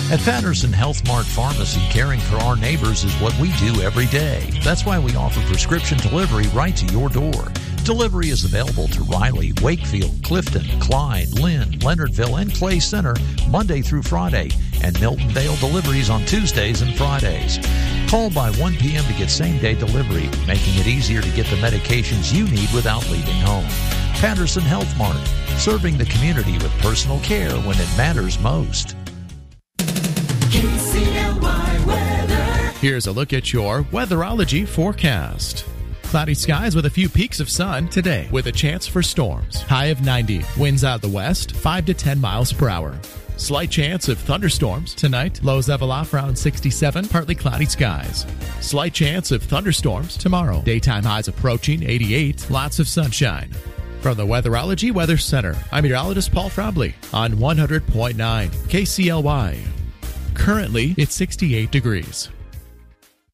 At Patterson Health Mart Pharmacy, caring for our neighbors is what we do every day. That's why we offer prescription delivery right to your door. Delivery is available to Riley, Wakefield, Clifton, Clyde, Lynn, Leonardville, and Clay Center Monday through Friday, and Milton Vale deliveries on Tuesdays and Fridays. Call by 1 p.m. to get same-day delivery, making it easier to get the medications you need without leaving home. Patterson Health Mart, serving the community with personal care when it matters most. KCLY weather. Here's a look at your weatherology forecast. Cloudy skies with a few peaks of sun today with a chance for storms. High of 90. Winds out of the west, 5 to 10 miles per hour. Slight chance of thunderstorms tonight. Lows level off around 67. Partly cloudy skies. Slight chance of thunderstorms tomorrow. Daytime highs approaching 88. Lots of sunshine. From the Weatherology Weather Center, I'm meteorologist Paul Frobley on 100.9 KCLY. Currently, it's 68 degrees.